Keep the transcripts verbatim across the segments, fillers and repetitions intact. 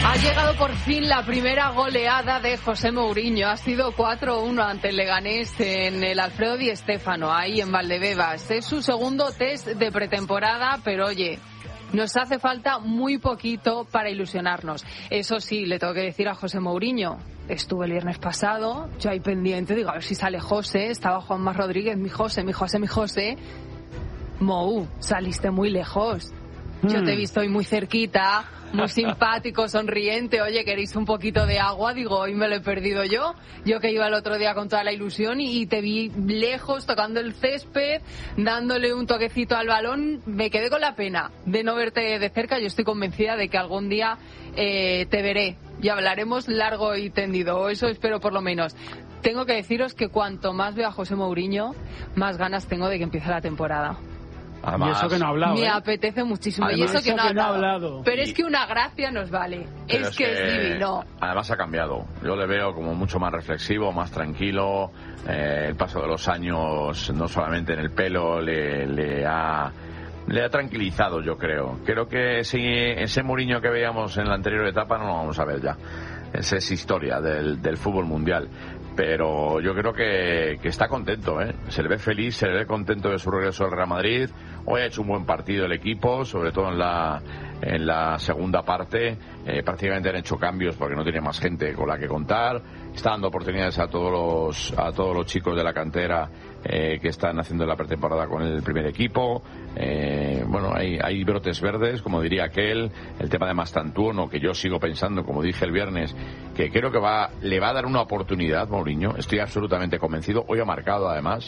Ha llegado por fin la primera goleada de José Mourinho. Ha sido cuatro uno ante el Leganés en el Alfredo Di Stéfano, ahí en Valdebebas. Es su segundo test de pretemporada, pero oye, nos hace falta muy poquito para ilusionarnos. Eso sí, le tengo que decir a José Mourinho. Estuve el viernes pasado, yo ahí pendiente, digo, a ver si sale José. Estaba Juanma Rodríguez, mi José, mi José, mi José. Mou, saliste muy lejos. Yo te he visto hoy muy cerquita, muy simpático, sonriente. Oye, ¿queréis un poquito de agua? Digo, hoy me lo he perdido yo. Yo que iba el otro día con toda la ilusión y, y te vi lejos, tocando el césped, dándole un toquecito al balón. Me quedé con la pena de no verte de cerca. Yo estoy convencida de que algún día eh, te veré y hablaremos largo y tendido. O eso espero por lo menos. Tengo que deciros que cuanto más veo a José Mourinho, más ganas tengo de que empiece la temporada. Además, y eso que no ha hablado, me ¿eh? apetece muchísimo. Además, y eso que, eso no, ha que no ha hablado. hablado. Pero y... es que una gracia nos vale. Es, es que, que es divino. Además ha cambiado. Yo le veo como mucho más reflexivo, más tranquilo. Eh, el paso de los años, no solamente en el pelo, le, le ha... Le ha tranquilizado, yo creo. Creo que ese, ese Mourinho que veíamos en la anterior etapa no lo vamos a ver ya. Esa es historia del, del fútbol mundial. Pero yo creo que, que está contento, ¿eh? Se le ve feliz, se le ve contento de su regreso al Real Madrid. Hoy ha hecho un buen partido el equipo, sobre todo en la, en la segunda parte. Eh, prácticamente han hecho cambios porque no tiene más gente con la que contar. Está dando oportunidades a todos los, a todos los chicos de la cantera eh, que están haciendo la pretemporada con el primer equipo. Eh, bueno, hay, hay brotes verdes, como diría aquel. El tema de Mastantuono, que yo sigo pensando, como dije el viernes, que creo que va, le va a dar una oportunidad Mourinho. Estoy absolutamente convencido. Hoy ha marcado, además,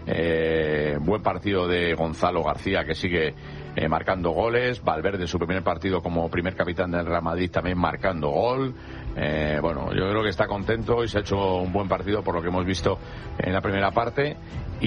eh, buen partido de Gonzalo García, que sigue eh, marcando goles. Valverde, su primer partido como primer capitán del Real Madrid, también marcando gol. Eh, bueno, yo creo que está contento y se ha hecho un buen partido por lo que hemos visto en la primera parte.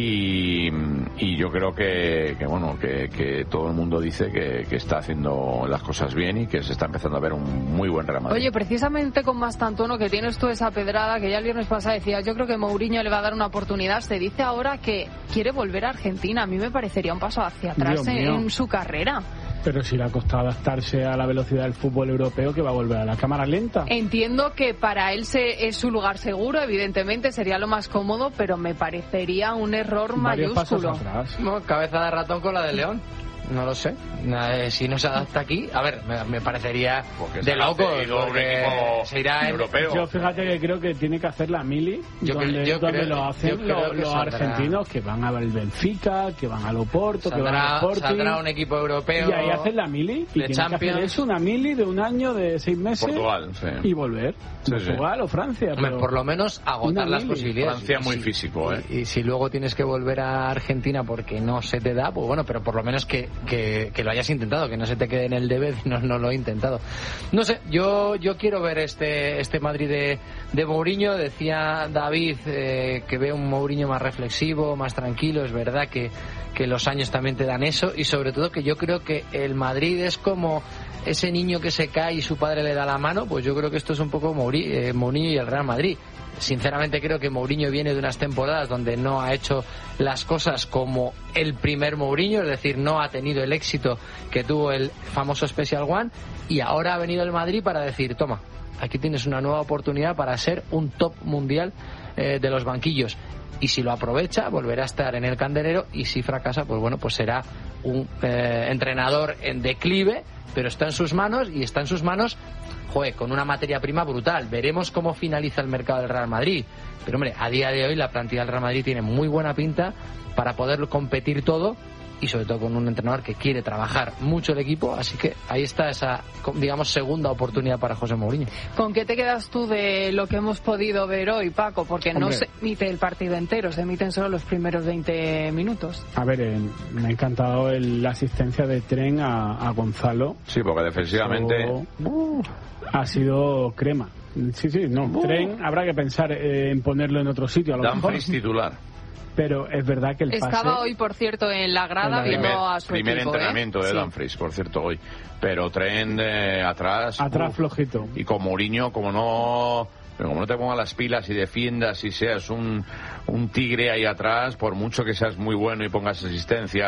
Y, y yo creo que, que bueno que, que todo el mundo dice que, que está haciendo las cosas bien y que se está empezando a ver un muy buen Real Madrid. Oye, precisamente con Mastantuono, que tienes tú esa pedrada que ya el viernes pasado decías, yo creo que Mourinho le va a dar una oportunidad. Se dice ahora que quiere volver a Argentina. A mí me parecería un paso hacia atrás en, en su carrera. Pero si le ha costado adaptarse a la velocidad del fútbol europeo, que va a volver a la cámara lenta. Entiendo que para él se, es su lugar seguro, evidentemente sería lo más cómodo, pero me parecería un error Varios mayúsculo. Pasos atrás. No, cabeza de ratón con la de León. No lo sé. Eh, si no se adapta aquí, a ver, me, me parecería porque de locos. Porque se irá europeo. Yo fíjate que creo que tiene que hacer la mili, yo donde, creo, yo donde creo, lo hacen lo, los saldrá, argentinos que van al Benfica, que van al Oporto, saldrá, que van al Sporting. Saldrá un equipo europeo. Y ahí hacen la mili. Y tiene Champions. que hacer eso, una mili de un año, de seis meses. Portugal, sí. Y volver. Sí, Portugal sí. o Francia. Hombre, pero por lo menos agotar las posibilidades. Francia muy y, físico, ¿eh? Y, y si luego tienes que volver a Argentina porque no se te da, pues bueno, pero por lo menos que, que, que lo hayas intentado, que no se te quede en el debe, no, no lo he intentado. No sé, yo yo quiero ver este este Madrid de, de Mourinho. Decía David eh, que ve un Mourinho más reflexivo, más tranquilo. Es verdad que, que los años también te dan eso, y sobre todo que yo creo que el Madrid es como ese niño que se cae y su padre le da la mano. Pues yo creo que esto es un poco Mourinho, eh, Mourinho y el Real Madrid. Sinceramente creo que Mourinho viene de unas temporadas donde no ha hecho las cosas como el primer Mourinho, es decir, no ha tenido el éxito que tuvo el famoso Special One, y ahora ha venido el Madrid para decir, toma, aquí tienes una nueva oportunidad para ser un top mundial eh, de los banquillos. Y si lo aprovecha, volverá a estar en el candelero, y si fracasa, pues bueno, pues será un eh, entrenador en declive, pero está en sus manos, y está en sus manos, joder, con una materia prima brutal. Veremos cómo finaliza el mercado del Real Madrid. Pero hombre, a día de hoy la plantilla del Real Madrid tiene muy buena pinta para poder competir todo, y sobre todo con un entrenador que quiere trabajar mucho el equipo. Así que ahí está esa, digamos, segunda oportunidad para José Mourinho. ¿Con qué te quedas tú de lo que hemos podido ver hoy, Paco? Porque Hombre, no se emite el partido entero, se emiten solo los primeros veinte minutos. A ver, eh, me ha encantado el, la asistencia de Tren a, a Gonzalo. Sí, porque defensivamente Eso, uh, ha sido crema. Sí, sí, no. Uh. Tren habrá que pensar eh, en ponerlo en otro sitio. A lo Dumfries mejor. titular. Pero es verdad que el pase... Estaba hoy, por cierto, en la grada en la viendo primer, a su primer equipo, entrenamiento ¿eh? de Sí. Dumfries, por cierto, hoy. Pero Tren eh, atrás... Atrás uf, flojito. Y con Mourinho, como no... Pero como no te pongas las pilas y defiendas y seas un, un tigre ahí atrás, por mucho que seas muy bueno y pongas asistencias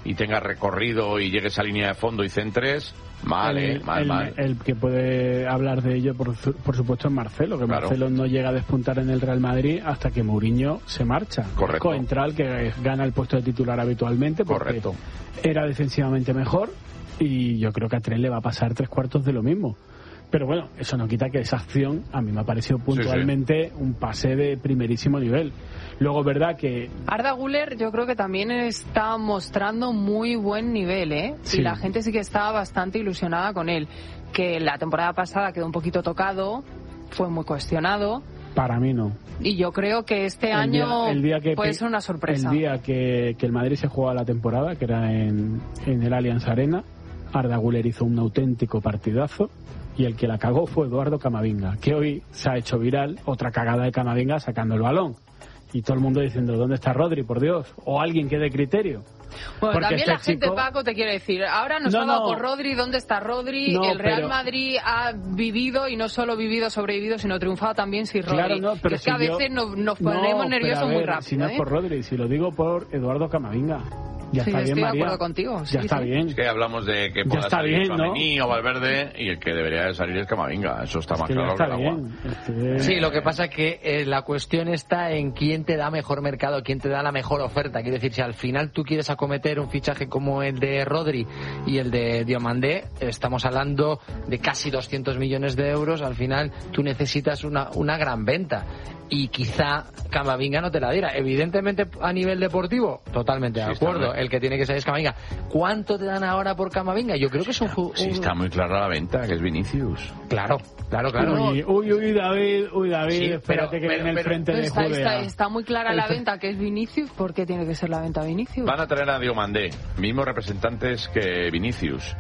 y tengas recorrido y llegues a línea de fondo y centres, mal, el, eh, mal, el, mal. El que puede hablar de ello, por, por supuesto, es Marcelo, que claro. Marcelo no llega a despuntar en el Real Madrid hasta que Mourinho se marcha. Correcto. Coentral, que gana el puesto de titular habitualmente, porque Correcto. era defensivamente mejor, y yo creo que a Trent le va a pasar tres cuartos de lo mismo. Pero bueno, eso no quita que esa acción a mí me ha parecido puntualmente sí, sí. un pase de primerísimo nivel. Luego es verdad que... Arda Güler yo creo que también está mostrando muy buen nivel, ¿eh? Sí. Y la gente sí que está bastante ilusionada con él. Que la temporada pasada quedó un poquito tocado, fue muy cuestionado. Para mí no. Y yo creo que este el año día, el día que, puede ser una sorpresa. El día que, que el Madrid se jugaba la temporada, que era en, en el Allianz Arena, Arda Güler hizo un auténtico partidazo. Y el que la cagó fue Eduardo Camavinga, que hoy se ha hecho viral otra cagada de Camavinga sacando el balón. Y todo el mundo diciendo, ¿dónde está Rodri, por Dios? O alguien que dé criterio. Bueno, Porque también este la gente, chico... Paco, te quiere decir, ahora nos no, ha dado no. por Rodri, ¿dónde está Rodri? No, el Real pero... Madrid ha vivido, y no solo vivido, sobrevivido, sino triunfado también sin Rodri. Claro, no, pero y es si que a yo... veces nos, nos ponemos no, nerviosos ver, muy rápido. Si no ¿eh? es por Rodri, si lo digo por Eduardo Camavinga. Ya sí, está bien, estoy María. de acuerdo contigo. Sí, ya está sí. bien. Es que hablamos de que pueda salir Tchouaméni o Valverde, y el que debería de salir es Camavinga. Eso está es más que claro está que el agua. Este... Sí, lo que pasa es que eh, la cuestión está en quién te da mejor mercado, quién te da la mejor oferta. Quiero decir, si al final tú quieres acometer un fichaje como el de Rodri y el de Diomandé, estamos hablando de casi doscientos millones de euros. Al final tú necesitas una, una gran venta. Y quizá Camavinga no te la diera. Evidentemente, a nivel deportivo, totalmente de sí, acuerdo. El que tiene que salir es Camavinga. ¿Cuánto te dan ahora por Camavinga? Yo creo que es un... un... Sí, está muy clara la venta, que es Vinicius. Claro, claro, claro. Uy, uy, uy, David, uy, David, sí, espérate pero, que pero, viene el frente de está, Judea. está, está muy clara la venta, que es Vinicius. ¿Por qué tiene que ser la venta Vinicius? Van a traer a Diomandé, mismos representantes que Vinicius.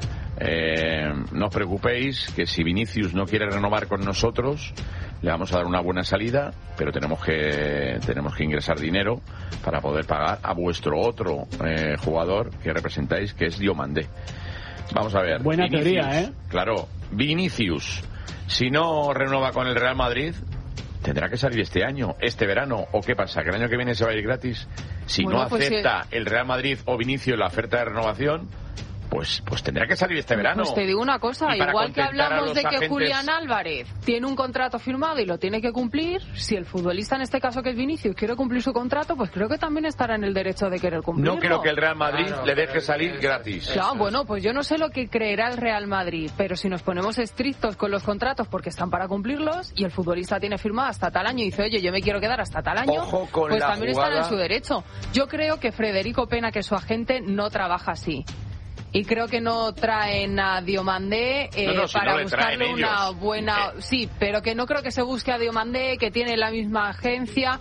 Eh, no os preocupéis que si Vinicius no quiere renovar con nosotros, le vamos a dar una buena salida, pero tenemos que tenemos que ingresar dinero para poder pagar a vuestro otro eh, jugador que representáis, que es Diomandé. Vamos a ver. Buena Vinicius, teoría, ¿eh? Claro, Vinicius, si no renueva con el Real Madrid, tendrá que salir este año, este verano, o qué pasa, que el año que viene se va a ir gratis. Si bueno, no pues acepta si... el Real Madrid o Vinicius la oferta de renovación, Pues, pues tendrá que salir este verano. Pues te digo una cosa, igual que hablamos de que agentes... Julián Álvarez tiene un contrato firmado y lo tiene que cumplir, si el futbolista, en este caso que es Vinicius, quiere cumplir su contrato, pues creo que también estará en el derecho de querer cumplirlo. No creo que el Real Madrid claro, le deje salir es, gratis. Claro, bueno, pues yo no sé lo que creerá el Real Madrid, pero si nos ponemos estrictos con los contratos porque están para cumplirlos y el futbolista tiene firmado hasta tal año y dice, oye, yo me quiero quedar hasta tal año, Ojo con pues la también jugada... están en su derecho. Yo creo que Federico Pena, que es su agente, no trabaja así. Y creo que no traen a Diomandé eh, no, no, si para no buscarle una ellos. buena... Sí, pero que no creo que se busque a Diomandé, que tiene la misma agencia,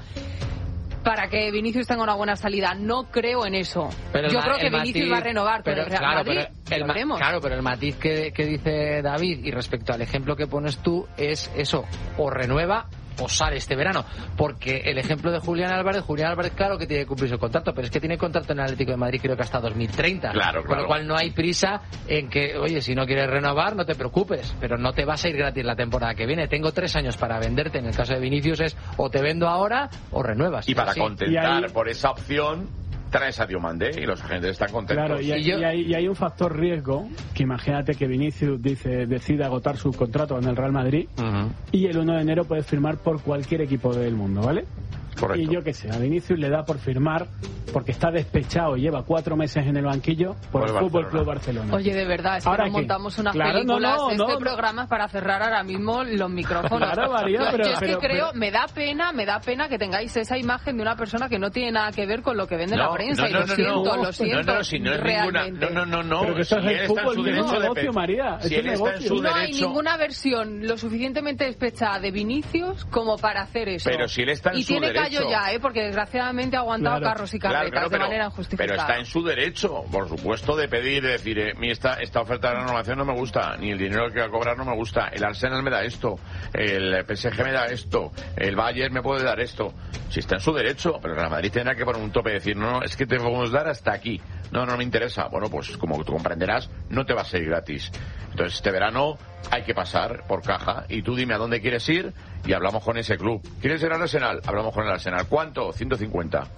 para que Vinicius tenga una buena salida. No creo en eso. Pero Yo el, creo que el Vinicius matiz, va a renovar con pero, el Real claro, Madrid. Pero el, veremos. Claro, pero el matiz que, que dice David y respecto al ejemplo que pones tú es eso, o renueva o sale este verano, porque el ejemplo de Julián Álvarez, Julián Álvarez claro que tiene que cumplir su contrato, pero es que tiene contrato en el Atlético de Madrid creo que hasta dos mil treinta, claro, claro. Con lo cual no hay prisa en que, oye, si no quieres renovar no te preocupes, pero no te vas a ir gratis la temporada que viene, tengo tres años para venderte, en el caso de Vinicius es o te vendo ahora o renuevas. Y para sí. contentar y ahí... por esa opción traes a Diomandé y los agentes están contentos. Claro, y, hay, y, yo... y, hay, y hay un factor riesgo, que imagínate que Vinicius dice decide agotar su contrato en el Real Madrid uh-huh. y el uno de enero puede firmar por cualquier equipo del mundo, ¿vale? Correcto. Y yo qué sé, a Vinicius le da por firmar porque está despechado, lleva cuatro meses en el banquillo por, por el Fútbol Club Barcelona. Oye, de verdad, es que nos montamos unas claro, películas no, no, de este no, programa no. para cerrar ahora mismo los micrófonos. Claro, María, yo, pero, yo es pero, que creo, pero... me da pena, me da pena que tengáis esa imagen de una persona que no tiene nada que ver con lo que vende no, la prensa. No, no, y lo no, siento, no, lo siento. No, no, si no es realmente. ninguna. No, no, no, no. Pero que eso si es el fútbol, de es un negocio, María. Si es él negocio. está en su no derecho... hay ninguna versión lo suficientemente despechada de Vinicius como para hacer eso. Pero si él está en y su tiene derecho... callo ya, ¿eh? Porque desgraciadamente ha aguantado claro. carros y carretas claro, claro, de pero, manera injustificada. Pero está en su derecho, por supuesto, de pedir, de decir, eh, mi esta, esta oferta de renovación no me gusta, ni el dinero que va a cobrar no me gusta, el Arsenal me da esto, el P S G me da esto, el Bayern me puede dar esto. Si está en su derecho, pero el Real Madrid tendrá que poner un tope y decir, no, no, es que te podemos dar hasta aquí. No, no me interesa. Bueno, pues como tú comprenderás, no te va a ser gratis. Entonces, este verano hay que pasar por caja y tú dime a dónde quieres ir y hablamos con ese club. ¿Quieres ir al Arsenal? Hablamos con el Arsenal. ¿Cuánto? ciento cincuenta.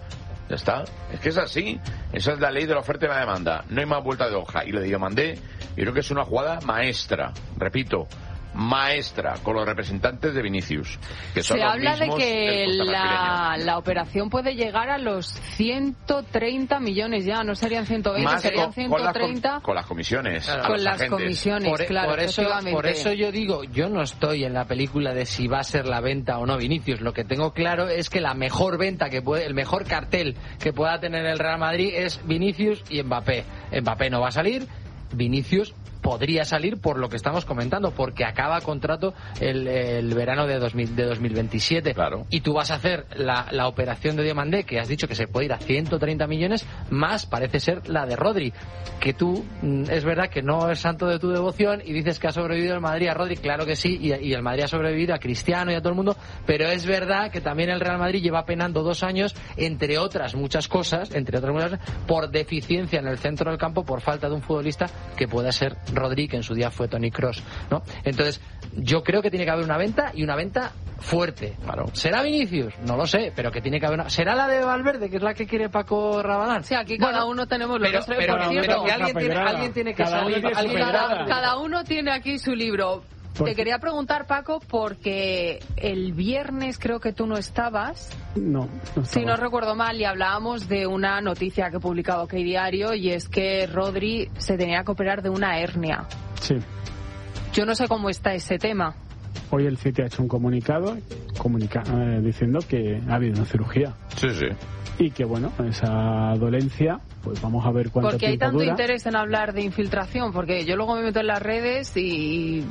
Ya está. Es que es así. Esa es la ley de la oferta y la demanda. No hay más vuelta de hoja. Y le demandé, y creo que es una jugada maestra. Repito, maestra, con los representantes de Vinicius. Que son Se los habla de mismos que del la, la operación puede llegar a los ciento treinta millones ya. No serían ciento veinte, Más serían con, ciento treinta. Con las, com, con las comisiones. Claro, a con los las agentes. comisiones, Por, claro, por eso, efectivamente. por eso yo digo, yo no estoy en la película de si va a ser la venta o no Vinicius. Lo que tengo claro es que la mejor venta que puede, el mejor cartel que pueda tener el Real Madrid es Vinicius y Mbappé. Mbappé no va a salir, Vinicius podría salir por lo que estamos comentando, porque acaba contrato el, el verano de, dos mil, de dos mil veintisiete. Claro. Y tú vas a hacer la, la operación de Diomandé, que has dicho que se puede ir a ciento treinta millones, más parece ser la de Rodri, que tú, es verdad que no es santo de tu devoción y dices que ha sobrevivido el Madrid a Rodri, claro que sí, y, y el Madrid ha sobrevivido a Cristiano y a todo el mundo, pero es verdad que también el Real Madrid lleva penando dos años, entre otras muchas cosas, entre otras muchas cosas, por deficiencia en el centro del campo, por falta de un futbolista que pueda ser Rodri, que en su día fue Toni Kroos, ¿no? Entonces, yo creo que tiene que haber una venta y una venta fuerte. Claro. ¿Será Vinicius? No lo sé, pero que tiene que haber una... ¿Será la de Valverde, que es la que quiere Paco Rabanal? Sí, aquí Bueno, cada uno tenemos lo pero, nuestro, pero, por pero, cierto. que alguien tiene, alguien tiene que Cada uno salir. tiene su alguien- pedrada. Cada, cada uno tiene aquí su libro. Pues- Te quería preguntar, Paco, porque el viernes creo que tú no estabas, No, no si estaba. no recuerdo mal, y hablábamos de una noticia que ha publicado OK Diario, y es que Rodri se tenía que operar de una hernia. Sí. Yo no sé cómo está ese tema. Hoy el City ha hecho un comunicado comunica eh, diciendo que ha habido una cirugía. Sí, sí. Y que, bueno, esa dolencia, pues vamos a ver cuánto Porque hay tiempo tanto dura. interés en hablar de infiltración, porque yo luego me meto en las redes y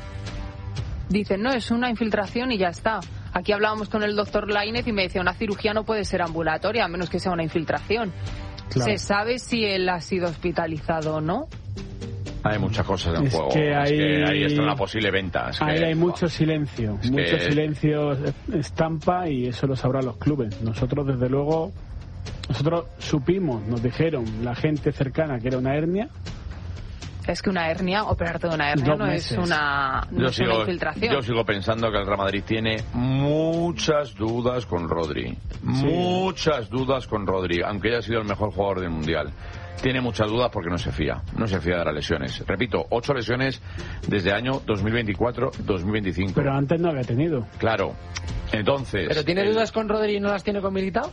dicen, no, es una infiltración y ya está. Aquí hablábamos con el doctor Lainez y me decía, una cirugía no puede ser ambulatoria, a menos que sea una infiltración. Claro. ¿Se sabe si él ha sido hospitalizado o no? Hay muchas cosas en Es juego. que Es hay- que ahí está una posible venta. Es Ahí que, hay mucho silencio, Es mucho que- silencio estampa, y eso lo sabrán los clubes. Nosotros, desde luego, nosotros supimos, nos dijeron la gente cercana que era una hernia. Es que una hernia, operarte de una hernia Dos no es meses. una, no Yo es una sigo, infiltración. yo sigo pensando que el Real Madrid tiene muchas dudas con Rodri. Muchas dudas con Rodri, aunque haya sido el mejor jugador del Mundial. Tiene muchas dudas porque no se fía. No se fía de las lesiones. Repito, ocho lesiones desde año dos mil veinticuatro dos mil veinticinco. Pero antes no había tenido. Claro. Entonces... ¿Pero tiene el- dudas con Rodri y no las tiene con Militao?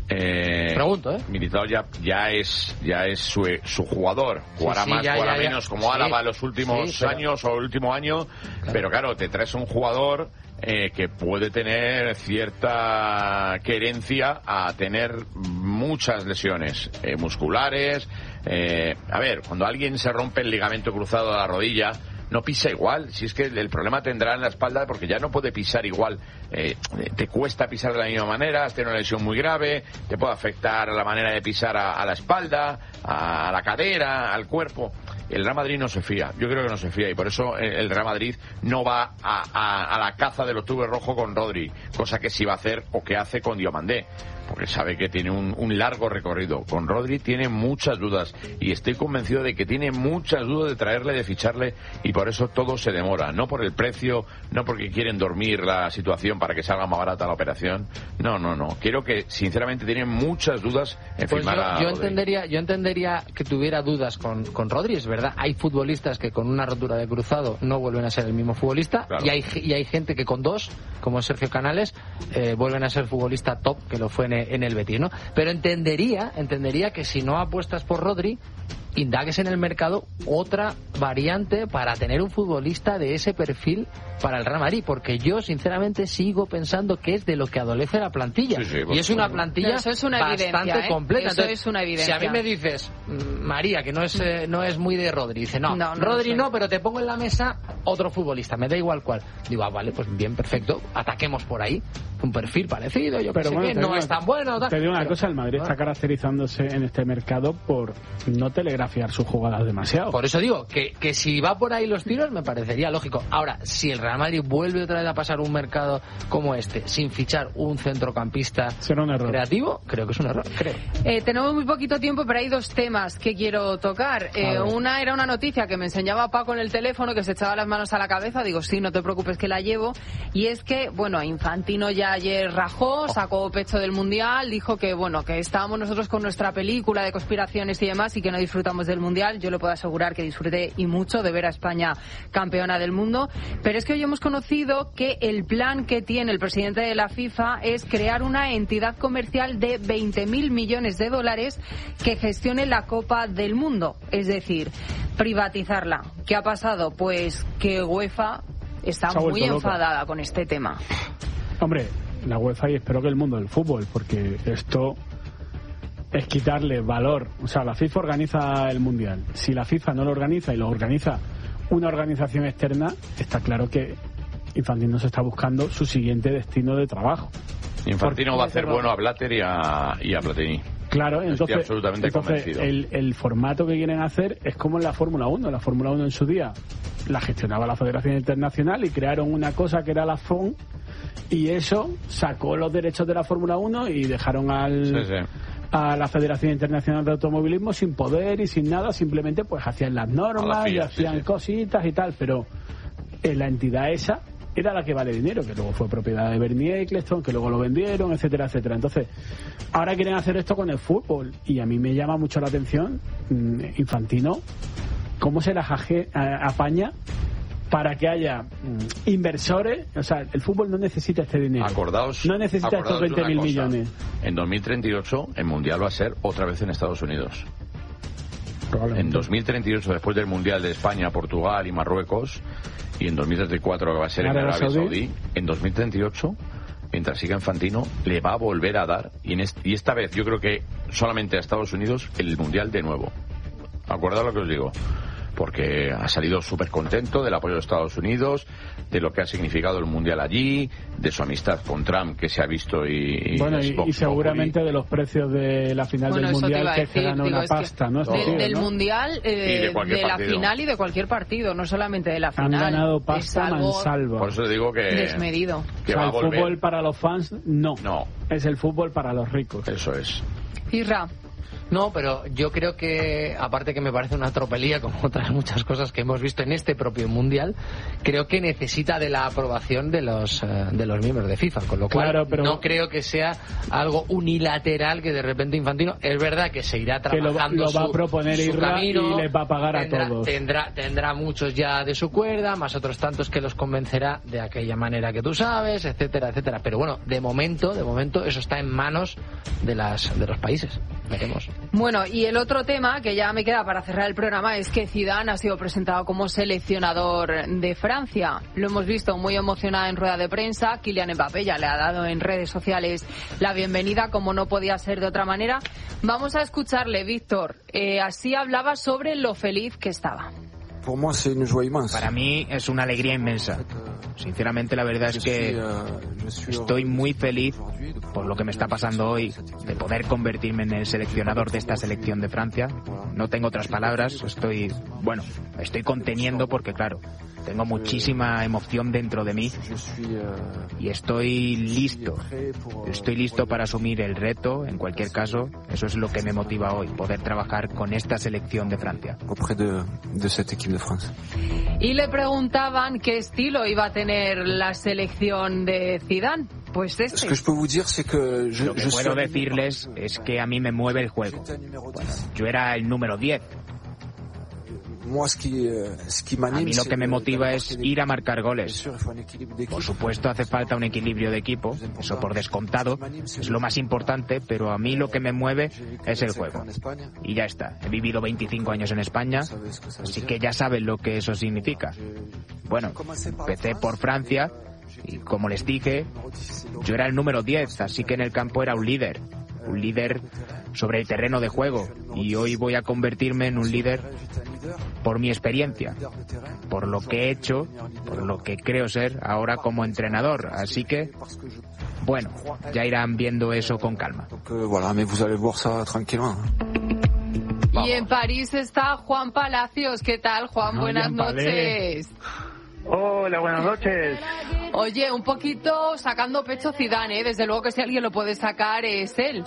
Eh, Pregunto, ¿eh? Militao ya, ya es ya es su, su jugador. Jugará Sí, sí, más, ya, jugará ya, ya. menos como Sí. Álava los últimos Sí, pero- años o el último año. Pero claro, te traes un jugador eh, que puede tener cierta querencia a tener muchas lesiones eh, musculares. Eh, a ver, cuando alguien se rompe el ligamento cruzado de la rodilla, no pisa igual. Si es que el problema tendrá en la espalda porque ya no puede pisar igual. Eh, te cuesta pisar de la misma manera, has tenido una lesión muy grave, te puede afectar la manera de pisar a, a la espalda, a, a la cadera, al cuerpo. El Real Madrid no se fía, yo creo que no se fía, y por eso el Real Madrid no va a, a, a la caza del octubre rojo con Rodri, cosa que sí va a hacer o que hace con Diomandé, porque sabe que tiene un, un largo recorrido. Con Rodri tiene muchas dudas, y estoy convencido de que tiene muchas dudas de traerle, de ficharle, y por eso todo se demora, no por el precio, no porque quieren dormir la situación para que salga más barata la operación, no, no, no, quiero que sinceramente tienen muchas dudas en Pues firmar yo, a yo Rodri. entendería, yo entendería que tuviera dudas con, con Rodri, es verdad. Hay futbolistas que con una rotura de cruzado no vuelven a ser el mismo futbolista, Claro. y hay y hay gente que con dos, como Sergio Canales, eh, vuelven a ser futbolista top, que lo fue en, en el Betis, ¿no? Pero entendería, entendería que si no apuestas por Rodri, indagues en el mercado otra variante para tener un futbolista de ese perfil para el Real Madrid, porque yo sinceramente sigo pensando que es de lo que adolece la plantilla, Sí, sí, por y es una supuesto. plantilla Eso es una bastante evidencia, ¿eh? completa. Eso Entonces, es una evidencia. si a mí me dices, mm, María, que no es eh, no es muy de Rodri, dice, no, No, no Rodri lo sé. no, pero te pongo en la mesa otro futbolista, me da igual cuál. Digo, ah, vale, pues bien, perfecto, ataquemos por ahí, un perfil parecido, yo Pero pero bueno, qué, te no digo es una- tan bueno. Tal. Te digo una Pero- cosa, el Madrid bueno, está caracterizándose en este mercado por no telegrafiar sus jugadas demasiado. Por eso digo que, que si va por ahí los tiros me parecería lógico. Ahora, si el Real Madrid vuelve otra vez a pasar un mercado como este sin fichar un centrocampista Será un error. creativo, creo que es un error, creo. Eh, tenemos muy poquito tiempo, pero hay dos temas que quiero tocar. Eh, ver. una era una noticia que me enseñaba Paco en el teléfono, que se echaba las manos a la cabeza, digo, sí, no te preocupes que la llevo. Y es que, bueno, Infantino ya ayer rajó, sacó pecho del Mundial, dijo que, bueno, que estábamos nosotros con nuestra película de conspiraciones y demás y que no disfrutamos del Mundial. Yo le puedo asegurar que disfruté y mucho de ver a España campeona del mundo. Pero es que hoy hemos conocido que el plan que tiene el presidente de la FIFA es crear una entidad comercial de veinte mil millones de dólares que gestione la Copa del Mundo. Es decir, privatizarla. ¿Qué ha pasado? Pues que UEFA está muy enfadada loca con este tema. Hombre, la UEFA y espero que el mundo del fútbol, porque esto es quitarle valor. O sea, la FIFA organiza el Mundial. Si la FIFA no lo organiza y lo organiza una organización externa, está claro que Infantino se está buscando su siguiente destino de trabajo. Infantino va a hacer bueno a Blatter y a, y a Platini. Claro, entonces, Estoy absolutamente entonces convencido. El, el formato que quieren hacer es como en la Fórmula uno. La Fórmula uno en su día la gestionaba la Federación Internacional y crearon una cosa que era la F O N, y eso sacó los derechos de la Fórmula uno y dejaron al... Sí, sí. a la Federación Internacional de Automovilismo sin poder y sin nada, simplemente pues hacían las normas y hacían sí, sí. cositas y tal, pero en la entidad esa era la que vale dinero, que luego fue propiedad de Bernie Eccleston, que luego lo vendieron, etcétera, etcétera. Entonces, ahora quieren hacer esto con el fútbol y a mí me llama mucho la atención mmm, Infantino, cómo se las aje- a- apaña para que haya mmm, inversores. O sea, el fútbol no necesita este dinero. Acordaos, no necesita acordaos estos veinte mil millones. En dos mil treinta y ocho el Mundial va a ser otra vez en Estados Unidos. En dos mil treinta y ocho, después del Mundial de España, Portugal y Marruecos, y en dos mil treinta y cuatro que va a ser en Arabia Saudí, en dos mil treinta y ocho, mientras siga Infantino, le va a volver a dar, y, en este, y esta vez yo creo que solamente a Estados Unidos, el Mundial de nuevo. Acordaos lo que os digo, porque ha salido súper contento del apoyo de Estados Unidos, de lo que ha significado el Mundial allí, de su amistad con Trump que se ha visto y... Bueno, y, y seguramente de los precios de la final bueno, del Mundial, que decir, se ganó digo, una pasta, ¿no? Del, Tío, del ¿no? Mundial, eh, de, de la partido. final y de cualquier partido, no solamente de la final. Han ganado pasta mansalva. Por eso digo que... Desmedido. Que o sea, va a el volver. Fútbol para los fans, no. No. Es el fútbol para los ricos. Eso es. Irra. No, pero yo creo que, aparte que me parece una tropelía, como otras muchas cosas que hemos visto en este propio Mundial, creo que necesita de la aprobación de los uh, de los miembros de FIFA, con lo cual claro, pero... no creo que sea algo unilateral que de repente Infantino, es verdad que se irá trabajando que lo, lo va su, a proponer su Irra camino, y les va a pagar tendrá, a todos. Tendrá, tendrá muchos ya de su cuerda, más otros tantos que los convencerá de aquella manera que tú sabes, etcétera, etcétera. Pero bueno, de momento, de momento eso está en manos de las de los países. Veremos. Bueno, y el otro tema que ya me queda para cerrar el programa es que Zidane ha sido presentado como seleccionador de Francia. Lo hemos visto muy emocionada en rueda de prensa. Kylian Mbappé ya le ha dado en redes sociales la bienvenida, como no podía ser de otra manera. Vamos a escucharle, Víctor. Eh, así hablaba sobre lo feliz que estaba. Para mí es una alegría inmensa. Sinceramente, la verdad es que estoy muy feliz por lo que me está pasando hoy, de poder convertirme en el seleccionador de esta selección de Francia. No tengo otras palabras, estoy, bueno, estoy conteniendo porque, claro, tengo muchísima emoción dentro de mí y estoy listo. Estoy listo para asumir el reto, en cualquier caso. Eso es lo que me motiva hoy, poder trabajar con esta selección de Francia. Y le preguntaban qué estilo iba a tener la selección de Zidane. Pues este. Lo que puedo decirles es que a mí me mueve el juego. Bueno, yo era el número diez. A mí lo que me motiva es ir a marcar goles. Por supuesto hace falta un equilibrio de equipo, eso por descontado, es lo más importante, pero a mí lo que me mueve es el juego. Y ya está, he vivido veinticinco años en España, así que ya saben lo que eso significa. Bueno, empecé por Francia y como les dije, yo era el número diez, así que en el campo era un líder. Un líder sobre el terreno de juego, y hoy voy a convertirme en un líder por mi experiencia, por lo que he hecho, por lo que creo ser ahora como entrenador. Así que, bueno, ya irán viendo eso con calma. Y en París está Juan Palacios. ¿Qué tal, Juan? No, Buenas Palé. noches. Hola, buenas noches. Oye, un poquito sacando pecho Zidane, ¿eh? Desde luego que si alguien lo puede sacar es él.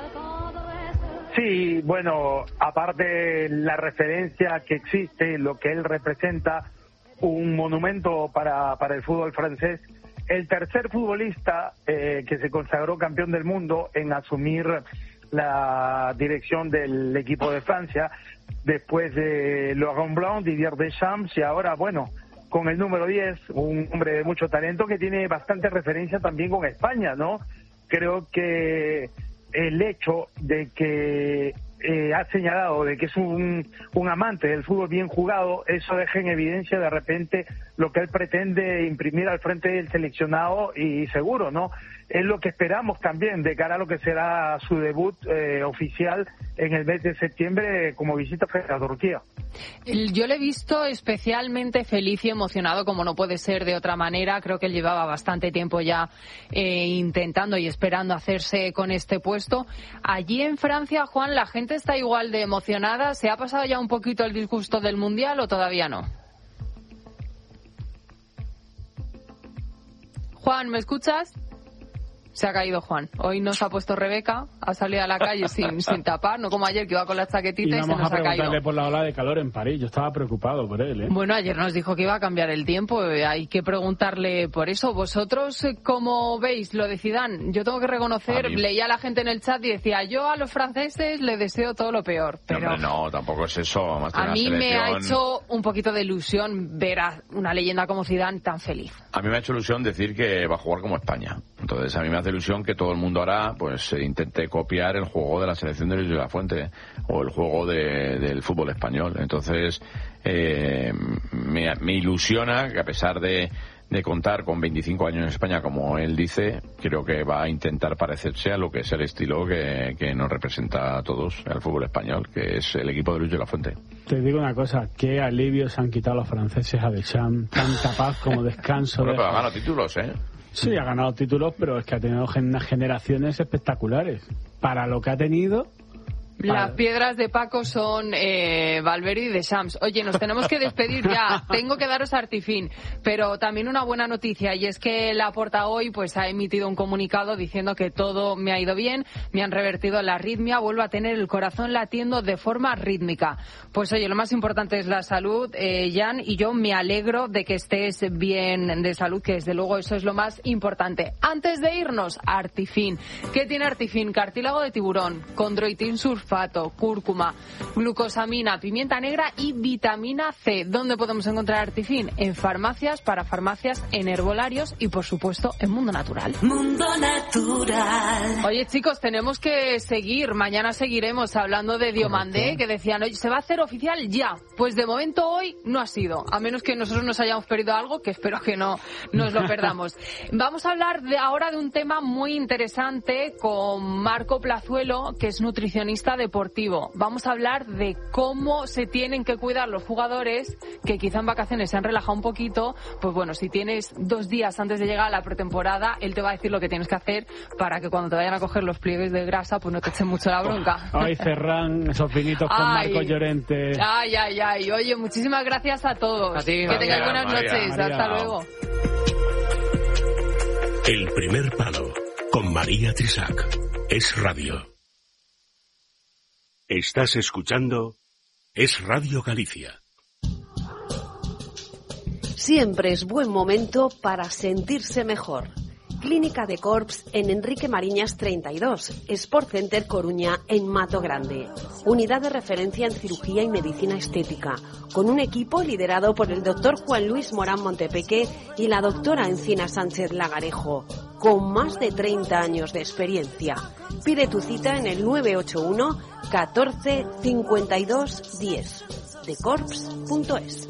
Sí, bueno, aparte la referencia que existe, lo que él representa, un monumento para, para el fútbol francés. El tercer futbolista eh, que se consagró campeón del mundo en asumir la dirección del equipo de Francia, después de Laurent Blanc, Didier Deschamps, y ahora, bueno, con el número diez, un hombre de mucho talento que tiene bastante referencia también con España, ¿no? Creo que el hecho de que eh, ha señalado de que es un, un amante del fútbol bien jugado, eso deja en evidencia de repente lo que él pretende imprimir al frente del seleccionado, y seguro, ¿no? Es lo que esperamos también de cara a lo que será su debut eh, oficial en el mes de septiembre como visita frente a Turquía. Yo le he visto especialmente feliz y emocionado, como no puede ser de otra manera. Creo que él llevaba bastante tiempo ya eh, intentando y esperando hacerse con este puesto. Allí en Francia, Juan, ¿la gente está igual de emocionada? ¿Se ha pasado ya un poquito el disgusto del Mundial o todavía no? Juan, ¿me escuchas? Se ha caído Juan. Hoy nos ha puesto Rebeca, ha salido a la calle sin, sin tapar, no como ayer que iba con la chaquetita y, y se nos ha caído. Vamos a preguntarle por la ola de calor en París. Yo estaba preocupado por él, ¿eh? Bueno, ayer nos dijo que iba a cambiar el tiempo. Hay que preguntarle por eso. ¿Vosotros cómo veis lo de Zidane? Yo tengo que reconocer, leía a la gente en el chat y decía, yo a los franceses le deseo todo lo peor. Pero no, hombre, no, tampoco es eso. Más a mí me ha hecho un poquito de ilusión ver a una leyenda como Zidane tan feliz. A mí me ha hecho ilusión decir que va a jugar como España. Entonces, a mí me hace ilusión que todo el mundo hará, pues eh, intente copiar el juego de la selección de Luis de la Fuente o el juego de, del fútbol español. Entonces, eh, me, me ilusiona que a pesar de, de contar con veinticinco años en España, como él dice, creo que va a intentar parecerse a lo que es el estilo que, que nos representa a todos al fútbol español, que es el equipo de Luis de la Fuente. Te digo una cosa, qué alivio se han quitado los franceses a Deschamps, tanta paz como descanso. Bueno, de... pero ha ganado títulos, ¿eh? Sí, ha ganado títulos, pero es que ha tenido unas generaciones espectaculares. Para lo que ha tenido... Las vale. piedras de Paco son eh, Valverde y Deschamps. Oye, nos tenemos que despedir ya. Tengo que daros artifín. Pero también una buena noticia, y es que Laporta hoy pues ha emitido un comunicado diciendo que todo me ha ido bien, me han revertido la arritmia, vuelvo a tener el corazón latiendo de forma rítmica. Pues oye, lo más importante es la salud, eh, Jan, y yo me alegro de que estés bien de salud, que desde luego eso es lo más importante. Antes de irnos, artifín. ¿Qué tiene artifín? Cartílago de tiburón, condroitin sulfato, cúrcuma, glucosamina, pimienta negra y vitamina C. ¿Dónde podemos encontrar artifín? En farmacias, para farmacias, en herbolarios y, por supuesto, en Mundo Natural. Mundo Natural. Oye, chicos, tenemos que seguir. Mañana seguiremos hablando de Diomandé, que decían, oye, ¿se va a hacer oficial ya? Pues de momento hoy no ha sido, a menos que nosotros nos hayamos perdido algo, que espero que no nos lo perdamos. Vamos a hablar de ahora de un tema muy interesante con Marco Plazuelo, que es nutricionista deportivo. Vamos a hablar de cómo se tienen que cuidar los jugadores que quizá en vacaciones se han relajado un poquito. Pues bueno, si tienes dos días antes de llegar a la pretemporada, él te va a decir lo que tienes que hacer para que cuando te vayan a coger los pliegues de grasa, pues no te echen mucho la bronca. Ay, Ferran, esos vinitos con ay, Marco Llorente. Ay, ay, ay. Oye, muchísimas gracias a todos. A ti, que tengáis buenas María, noches. María. Hasta luego. El primer palo con María Trisac. Es radio. Estás escuchando Es Radio Galicia. Siempre es buen momento para sentirse mejor. Clínica de Corps en Enrique Mariñas treinta y dos, Sport Center Coruña en Mato Grande. Unidad de referencia en cirugía y medicina estética, con un equipo liderado por el doctor Juan Luis Morán Montepeque y la doctora Encina Sánchez Lagarejo, con más de treinta años de experiencia. Pide tu cita en el nueve ocho uno catorce cincuenta y dos diez, de corps punto es.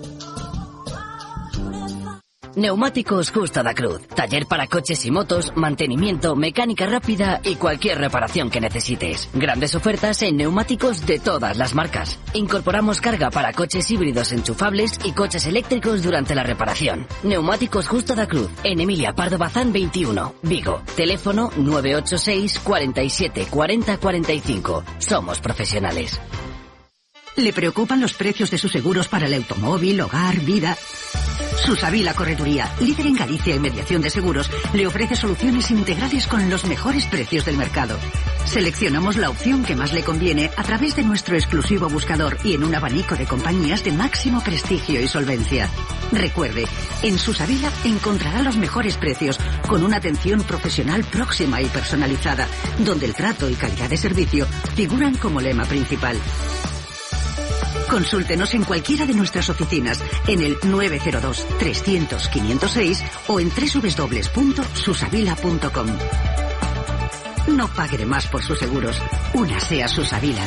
Neumáticos Justa da Cruz. Taller para coches y motos, mantenimiento, mecánica rápida y cualquier reparación que necesites. Grandes ofertas en neumáticos de todas las marcas. Incorporamos carga para coches híbridos enchufables y coches eléctricos durante la reparación. Neumáticos Justa da Cruz. En Emilia Pardo Bazán veintiuno, Vigo. Teléfono nueve ocho seis cuarenta y siete cuarenta cuarenta y cinco. Somos profesionales. ¿Le preocupan los precios de sus seguros para el automóvil, hogar, vida? Susavila Correduría, líder en Galicia en mediación de seguros, le ofrece soluciones integrales con los mejores precios del mercado. Seleccionamos la opción que más le conviene a través de nuestro exclusivo buscador y en un abanico de compañías de máximo prestigio y solvencia. Recuerde, en Susavila encontrará los mejores precios con una atención profesional próxima y personalizada, donde el trato y calidad de servicio figuran como lema principal. Consúltenos en cualquiera de nuestras oficinas en el nueve cero dos, trescientos, quinientos seis o en doble u doble u doble u punto susavila punto com. No pague de más por sus seguros. Únase a Susavila.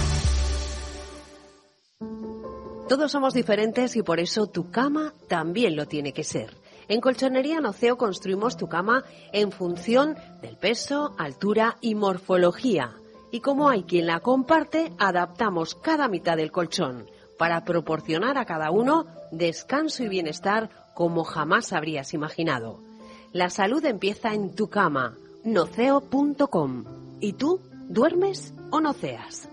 Todos somos diferentes y por eso tu cama también lo tiene que ser. En Colchonería Noceo construimos tu cama en función del peso, altura y morfología. Y como hay quien la comparte, adaptamos cada mitad del colchón para proporcionar a cada uno descanso y bienestar como jamás habrías imaginado. La salud empieza en tu cama, noceo punto com. ¿Y tú, duermes o noceas?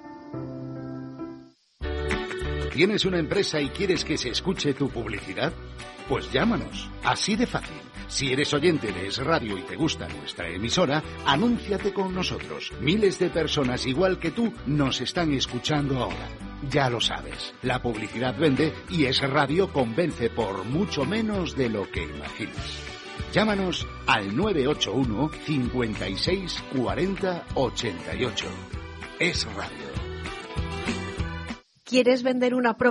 ¿Tienes una empresa y quieres que se escuche tu publicidad? Pues llámanos, así de fácil. Si eres oyente de Es Radio y te gusta nuestra emisora, anúnciate con nosotros. Miles de personas igual que tú nos están escuchando ahora. Ya lo sabes, la publicidad vende y Es Radio convence por mucho menos de lo que imaginas. Llámanos al nueve ocho uno, cincuenta y seis, cuarenta, ochenta y ocho. Es Radio. ¿Quieres vender una propiedad?